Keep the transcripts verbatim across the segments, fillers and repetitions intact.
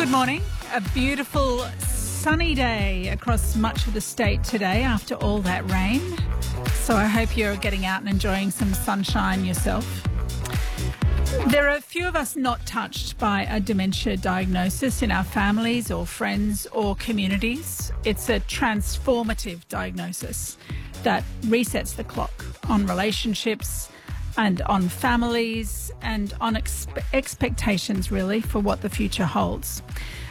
Good morning. A beautiful sunny day across much of the state today after all that rain. So I hope you're getting out and enjoying some sunshine yourself. There are a few of us not touched by a dementia diagnosis in our families or friends or communities. It's a transformative diagnosis that resets the clock on relationships and on families and on expe- expectations, really, for what the future holds.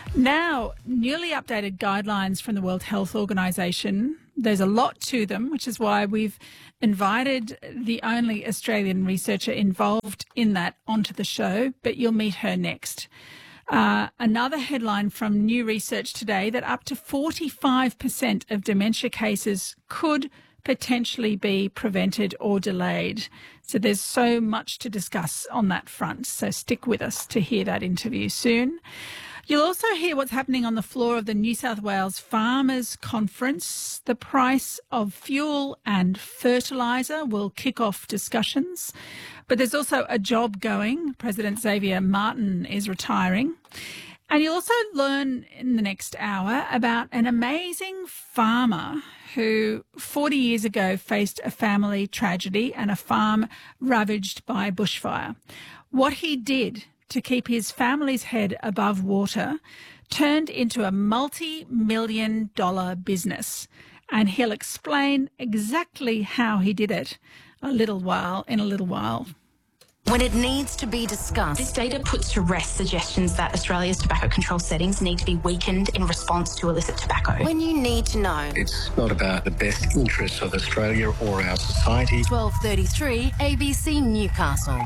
Now, newly updated guidelines from the World Health Organization, there's a lot to them, which is why we've invited the only Australian researcher involved in that onto the show, but you'll meet her next. Uh, another headline from new research today that up to forty-five percent of dementia cases could potentially be prevented or delayed. So there's so much to discuss on that front. So stick with us to hear that interview soon. You'll also hear what's happening on the floor of the New South Wales Farmers Conference. The price of fuel and fertiliser will kick off discussions. But there's also a job going. President Xavier Martin is retiring. And you'll also learn in the next hour about an amazing farmer who forty years ago faced a family tragedy and a farm ravaged by bushfire. What he did to keep his family's head above water turned into a multi-million dollar business. And he'll explain exactly how he did it a little while, in a little while. When it needs to be discussed. This data puts to rest suggestions that Australia's tobacco control settings need to be weakened in response to illicit tobacco. When you need to know. It's not about the best interests of Australia or our society. twelve thirty-three A B C Newcastle.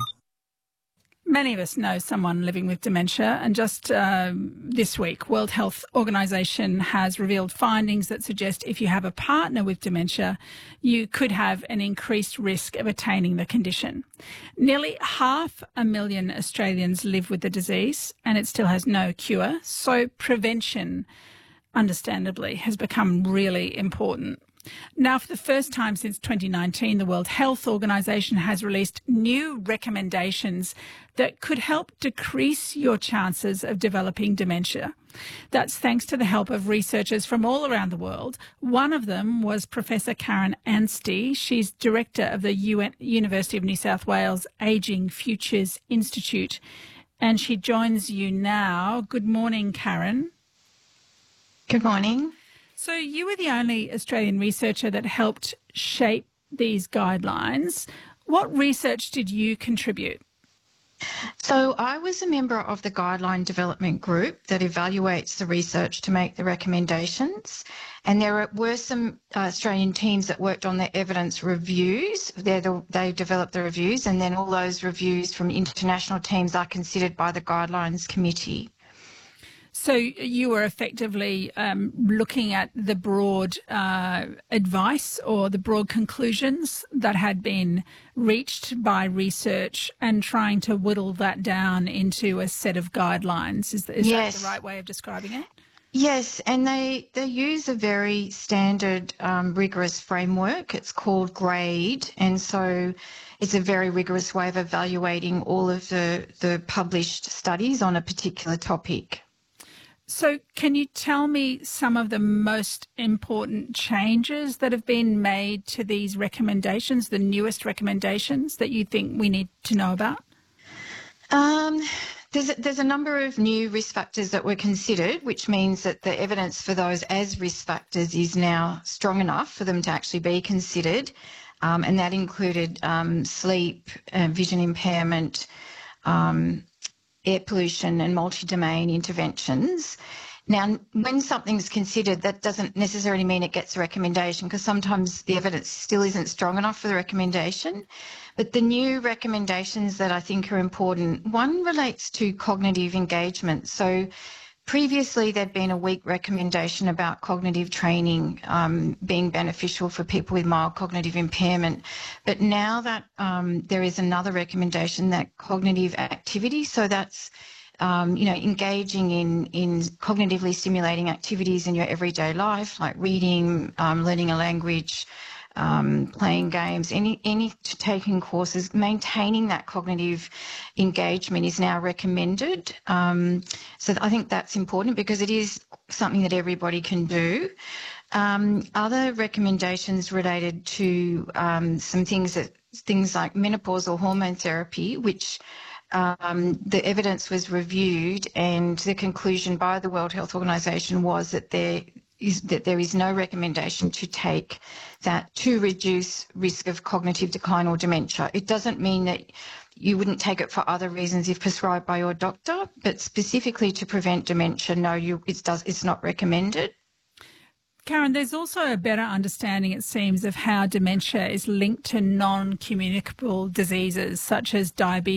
Many of us know someone living with dementia, and just uh, this week, World Health Organization has revealed findings that suggest if you have a partner with dementia, you could have an increased risk of attaining the condition. Nearly half a million Australians live with the disease, and it still has no cure, so prevention, understandably, has become really important. Now, for the first time since twenty nineteen, the World Health Organization has released new recommendations that could help decrease your chances of developing dementia. That's thanks to the help of researchers from all around the world. One of them was Professor Karen Anstey. She's director of the U N University of New South Wales Ageing Futures Institute, and she joins you now. Good morning, Karen. Good morning. So you were the only Australian researcher that helped shape these guidelines. What research did you contribute? So I was a member of the guideline development group that evaluates the research to make the recommendations. And there were some uh, Australian teams that worked on the evidence reviews. They're the, they developed the reviews, and then all those reviews from international teams are considered by the guidelines committee. So you were effectively um, looking at the broad uh, advice or the broad conclusions that had been reached by research and trying to whittle that down into a set of guidelines. Is, is yes. that the right way of describing it? Yes, and they, they use a very standard, um, rigorous framework. It's called GRADE, and so it's a very rigorous way of evaluating all of the, the published studies on a particular topic. So can you tell me some of the most important changes that have been made to these recommendations, the newest recommendations that you think we need to know about? Um, there's a, there's a number of new risk factors that were considered, which means that the evidence for those as risk factors is now strong enough for them to actually be considered, um, and that included um, sleep, uh, vision impairment, um, air pollution and multi-domain interventions. Now, when something's considered, that doesn't necessarily mean it gets a recommendation, because sometimes the evidence still isn't strong enough for the recommendation. But the new recommendations that I think are important, one relates to cognitive engagement. So previously there'd been a weak recommendation about cognitive training um, being beneficial for people with mild cognitive impairment. But now that um, there is another recommendation, that cognitive activity, so that's Um, you know, engaging in, in cognitively stimulating activities in your everyday life, like reading, um, learning a language, um, playing games, any any taking courses, maintaining that cognitive engagement is now recommended. Um, so I think that's important because it is something that everybody can do. Um, other recommendations related to um, some things that things like menopausal hormone therapy, which um, the evidence was reviewed, and the conclusion by the World Health Organization was that there is that there is no recommendation to take that to reduce risk of cognitive decline or dementia. It doesn't mean that you wouldn't take it for other reasons if prescribed by your doctor, but specifically to prevent dementia, no, you it does it's not recommended. Karen, there's also a better understanding, it seems, of how dementia is linked to non-communicable diseases such as diabetes